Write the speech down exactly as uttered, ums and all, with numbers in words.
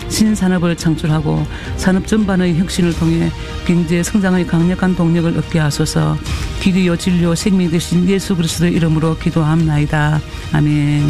신산업을 창출하고 산업 전반의 혁신을 통해 경제 성장의 강력한 동력을 얻게 하소서. 길이요 진리요 생명이 되신 예수 그리스도의 이름으로 기도함나이다. 아멘.